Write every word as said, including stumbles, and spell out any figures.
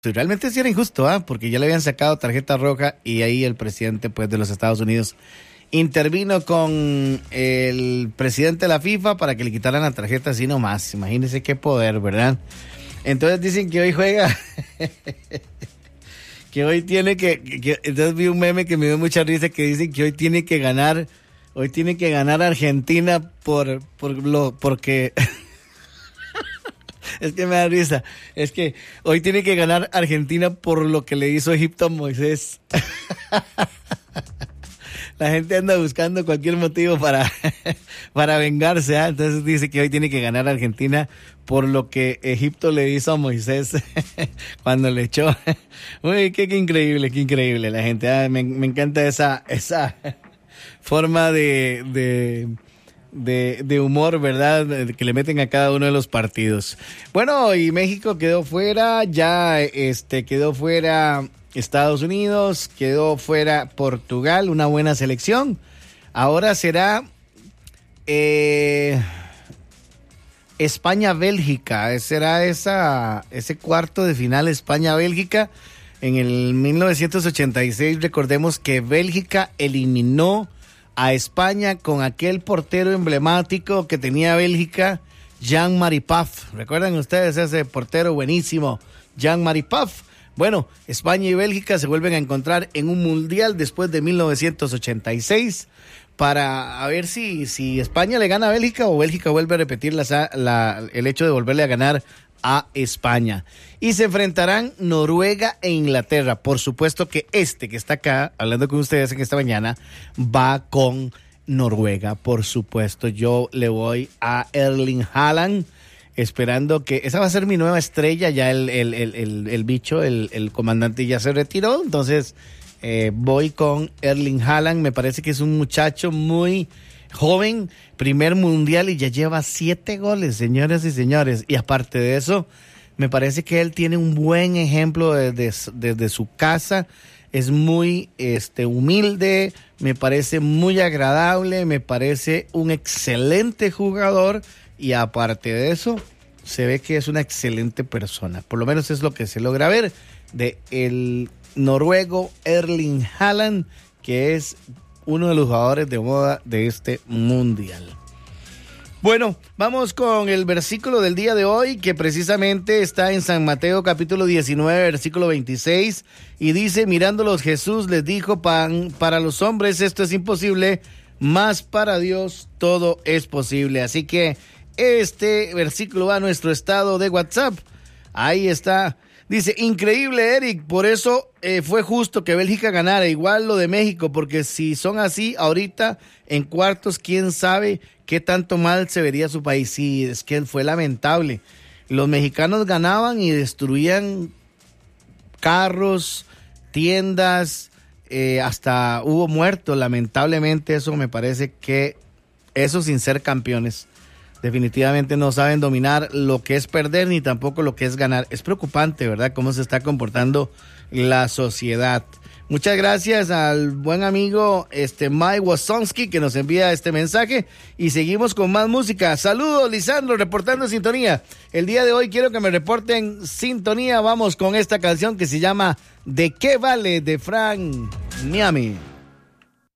Realmente sí era injusto, ¿ah? ¿eh? Porque ya le habían sacado tarjeta roja y ahí el presidente pues de los Estados Unidos intervino con el presidente de la FIFA para que le quitaran la tarjeta así nomás. Imagínense qué poder, ¿verdad? Entonces dicen que hoy juega, que hoy tiene que, que, que, entonces vi un meme que me dio mucha risa que dicen que hoy tiene que ganar, hoy tiene que ganar Argentina por, por lo, porque... Es que me da risa. Es que hoy tiene que ganar Argentina por lo que le hizo Egipto a Moisés. La gente anda buscando cualquier motivo para, para vengarse, ¿eh? Entonces dice que hoy tiene que ganar Argentina por lo que Egipto le hizo a Moisés cuando le echó. Uy, qué, qué increíble, qué increíble la gente. ¿eh? Me, me encanta esa, esa forma de... de De, de humor, ¿verdad? Que le meten a cada uno de los partidos. Bueno, y México quedó fuera, ya este quedó fuera Estados Unidos, quedó fuera Portugal, una buena selección. Ahora será eh, España-Bélgica, será esa, ese cuarto de final España-Bélgica. En el mil novecientos ochenta y seis, recordemos que Bélgica eliminó a España con aquel portero emblemático que tenía Bélgica, Jean-Marie Pfaff. ¿Recuerdan ustedes ese portero buenísimo, Jean-Marie Pfaff? Bueno, España y Bélgica se vuelven a encontrar en un mundial después de mil novecientos ochenta y seis para a ver si, si España le gana a Bélgica o Bélgica vuelve a repetir la, la, el hecho de volverle a ganar a España. Y se enfrentarán Noruega e Inglaterra. Por supuesto que este que está acá, hablando con ustedes en esta mañana, va con Noruega. Por supuesto, yo le voy a Erling Haaland, esperando que... Esa va a ser mi nueva estrella, ya el, el, el, el, el bicho, el, el comandante ya se retiró, entonces eh, voy con Erling Haaland. Me parece que es un muchacho muy... joven, primer mundial y ya lleva siete goles, señoras y señores. Y aparte de eso, me parece que él tiene un buen ejemplo desde, desde su casa. Es muy este, humilde, me parece muy agradable, me parece un excelente jugador y aparte de eso, se ve que es una excelente persona. Por lo menos es lo que se logra ver de el noruego Erling Haaland, que es uno de los jugadores de moda de este mundial. Bueno, vamos con el versículo del día de hoy, que precisamente está en San Mateo capítulo diecinueve, versículo veintiséis, y dice: mirándolos Jesús les dijo, Pan, para los hombres esto es imposible, mas para Dios todo es posible. Así que este versículo va a nuestro estado de WhatsApp. Ahí está. Dice: increíble, Eric, por eso eh, fue justo que Bélgica ganara, igual lo de México, porque si son así ahorita en cuartos, quién sabe qué tanto mal se vería su país. Sí, es que fue lamentable. Los mexicanos ganaban y destruían carros, tiendas, eh, hasta hubo muertos, lamentablemente. Eso me parece que, eso sin ser campeones. Definitivamente no saben dominar lo que es perder ni tampoco lo que es ganar. Es preocupante, ¿verdad?, cómo se está comportando la sociedad. Muchas gracias al buen amigo este Mike Wasonsky que nos envía este mensaje y seguimos con más música. Saludos, Lisandro, reportando sintonía. El día de hoy quiero que me reporten sintonía. Vamos con esta canción que se llama ¿De qué vale?, de Frank Miami.